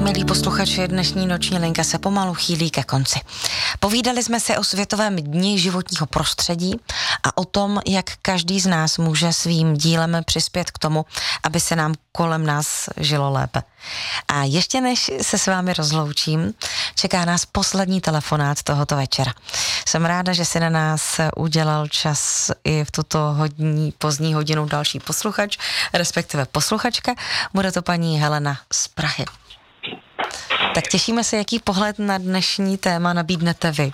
Milí posluchači, dnešní noční linka se pomalu chýlí ke konci. Povídali jsme si o Světovém dni životního prostředí a o tom, jak každý z nás může svým dílem přispět k tomu, aby se nám kolem nás žilo lépe. A ještě než se s vámi rozloučím, čeká nás poslední telefonát tohoto večera. Jsem ráda, že si na nás udělal čas i v tuto pozdní hodinu další posluchač, respektive posluchačka. Bude to paní Helena z Prahy. Tak těšíme se, jaký pohled na dnešní téma nabídnete vy.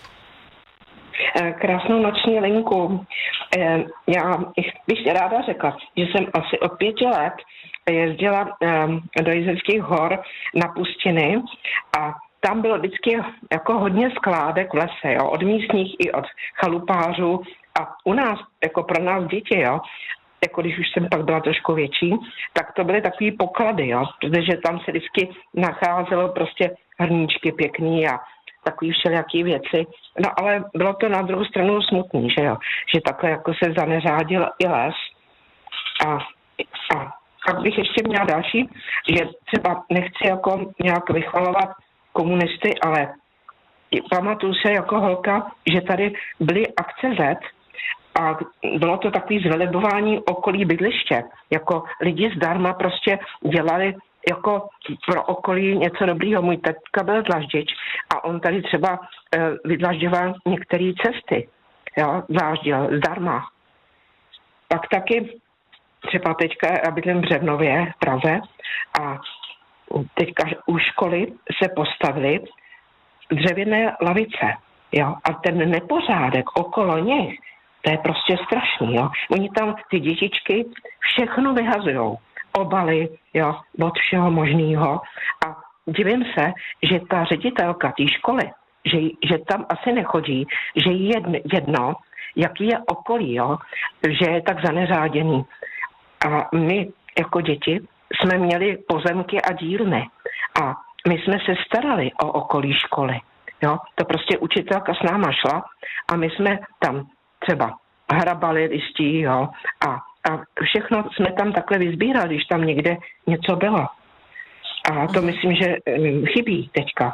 Krásnou noční linku. Já bych ráda řekla, že jsem asi od 5 let jezdila do Jizerských hor na pustiny a tam bylo vždycky jako hodně skládek v lese, jo, od místních i od chalupářů a u nás, jako pro nás děti, jo, jako když už jsem pak byla trošku větší, tak to byly takový poklady, jo, protože tam se vždycky nacházelo prostě hrníčky pěkný a takový všelijaký věci. No ale bylo to na druhou stranu smutný, že jo, že takhle jako se zaneřádil i les. A pak bych ještě měla další, že třeba nechci jako nějak vychvalovat komunisty, ale pamatuju se jako holka, že tady byly akce Z a bylo to takový zvelebování okolí bydliště. Jako lidi zdarma prostě dělali jako pro okolí něco dobrýho. Můj tetka byl dlaždič a on tady třeba vydlažďoval některé cesty. Jo, dláždil zdarma. Pak taky třeba teďka, já bydlím v Břevnově v Praze a teďka u školy se postavily dřevěné lavice. Jo, a ten nepořádek okolo nich, to je prostě strašný. Jo. Oni tam ty dětičky všechno vyhazujou. Obaly, jo, od všeho možného. A divím se, že ta ředitelka té školy, že tam asi nechodí, že je jedno, jaký je okolí, jo, že je tak zaneřáděný. A my jako děti jsme měli pozemky a dílny. A my jsme se starali o okolí školy. Jo. To prostě učitelka s náma šla a my jsme tam třeba hrabali listí, jo, a všechno jsme tam takhle vyzbírali, když tam někde něco bylo. A to myslím, že chybí teďka.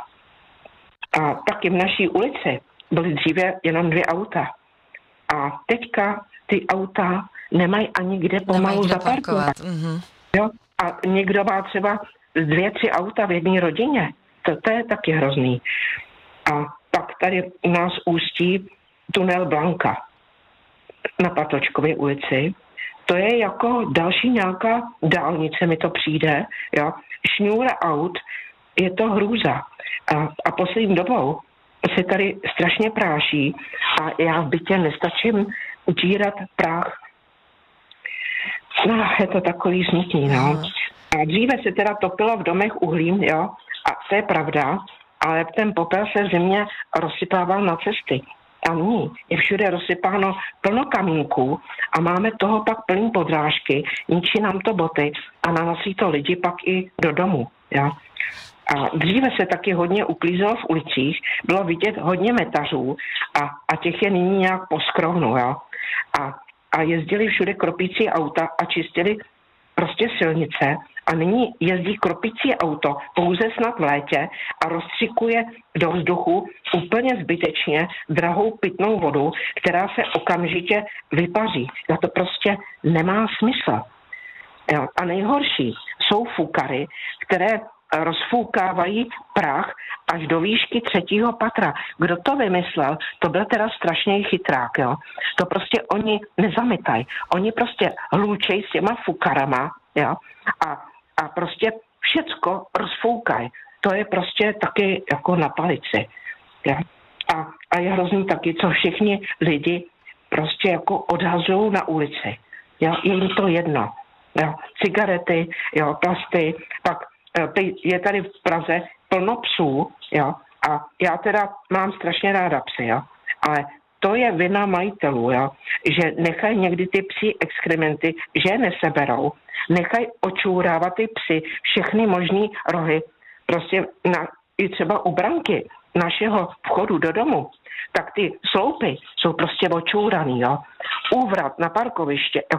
A taky v naší ulici byly dříve jenom 2 auta. A teďka ty auta nemají ani kde pomalu zaparkovat. Jo? A někdo má třeba 2, 3 auta v jedné rodině. To je taky hrozný. A pak tady u nás ústí tunel Blanka na Patočkově ulici. To je jako další nějaká dálnice, mi to přijde, jo. Šňůra aut, je to hrůza. A poslední dobou se tady strašně práší a já v bytě nestačím utírat prach. No, je to takový smutný, no. A dříve se teda topilo v domech uhlím, jo, a to je pravda, ale ten popel se v zimě rozsypával na cesty. A nyní je všude rozsypáno plno kamínků a máme toho pak plný podrážky, ničí nám to boty a nanosí to lidi pak i do domu. Ja? A dříve se taky hodně uklízelo v ulicích, bylo vidět hodně metařů a těch je nyní nějak poskrovnu. Ja? A jezdili všude kropící auta a čistili prostě silnice a nyní jezdí kropící auto pouze snad v létě a rozstřikuje do vzduchu úplně zbytečně drahou pitnou vodu, která se okamžitě vypaří. A to prostě nemá smysl. A nejhorší jsou fukary, které rozfoukávají prach až do výšky 3. patra. Kdo to vymyslel, to byl teda strašně chytrák. Jo? To prostě oni nezamytají. Oni prostě hlučej s těma fukarama, jo? A prostě všecko rozfoukají. To je prostě taky jako na palici. Jo? A je hrozný taky, co všichni lidi prostě jako odhazují na ulici. Jo? Je jim to jedno. Jo? Cigarety, jo, plasty, pak je tady v Praze plno psů, jo, a já teda mám strašně ráda psy, jo, ale to je vina majitelů, jo, že nechají někdy ty psí exkrementy, že je neseberou, nechají očůrávat ty psy, všechny možný rohy, prostě i třeba u branky našeho vchodu do domu, tak ty sloupy jsou prostě očůraný, jo. Úvrat na parkoviště, jako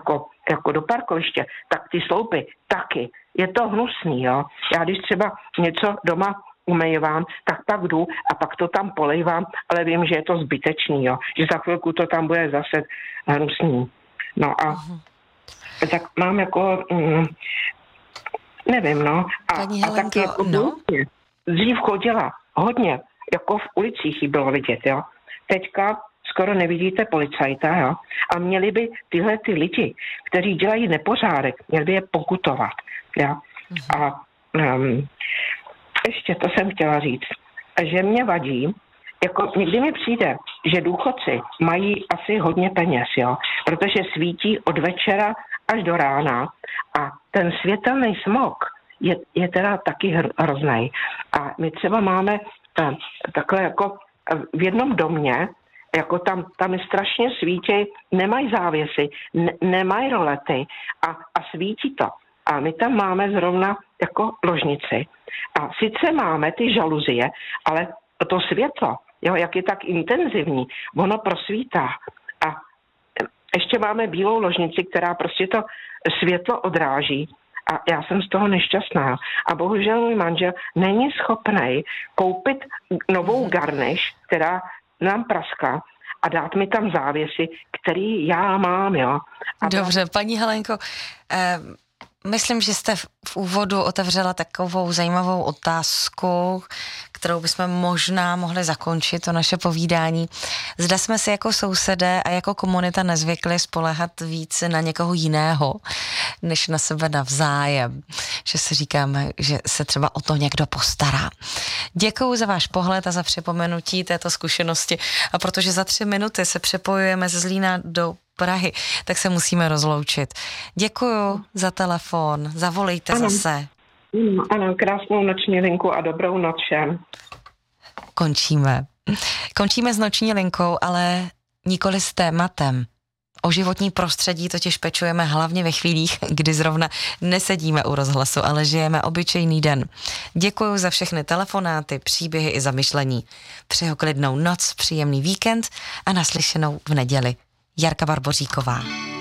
jako do parkoviště, tak ty sloupy taky. Je to hnusný, jo. Já když třeba něco doma umývám, tak pak jdu a pak to tam polejvám, ale vím, že je to zbytečný, jo. Že za chvilku to tam bude zase hnusný. No a tak mám jako, nevím, no. A taky jako dřív chodila hodně, jako v ulicích jí bylo vidět, jo. Teďka skoro nevidíte policajta, jo. A měli by tyhle ty lidi, kteří dělají nepořádek, měli by je pokutovat, jo. A ještě to jsem chtěla říct, že mě vadí, jako někdy mi přijde, že důchodci mají asi hodně peněz, jo, protože svítí od večera až do rána a ten světelný smog je teda taky hrozný. A my třeba máme takhle jako v jednom domě, jako tam je strašně svítí, nemají závěsy, nemají rolety a svítí to. A my tam máme zrovna jako ložnici. A sice máme ty žaluzie, ale to světlo, jo, jak je tak intenzivní, ono prosvítá. A ještě máme bílou ložnici, která prostě to světlo odráží. A já jsem z toho nešťastná. A bohužel můj manžel není schopný koupit novou garniš, která nám praská, a dát mi tam závěsy, který já mám, jo. Dobře, paní Helenko, myslím, že jste v úvodu otevřela takovou zajímavou otázku, kterou bychom možná mohli zakončit to naše povídání. Zda jsme si jako sousedé a jako komunita nezvykli spoléhat víc na někoho jiného, než na sebe navzájem. Že si říkáme, že se třeba o to někdo postará. Děkuju za váš pohled a za připomenutí této zkušenosti. A protože za 3 minuty se přepojujeme ze Zlína do Prahy, tak se musíme rozloučit. Děkuju za telefon, zavolejte zase. Ano, krásnou noční linku a dobrou noc všem. Končíme s noční linkou, ale nikoli s tématem. O životní prostředí totiž pečujeme hlavně ve chvílích, kdy zrovna nesedíme u rozhlasu, ale žijeme obyčejný den. Děkuju za všechny telefonáty, příběhy i zamyšlení. Přeju klidnou noc, příjemný víkend a naslyšenou v neděli. Jarka Barboříková.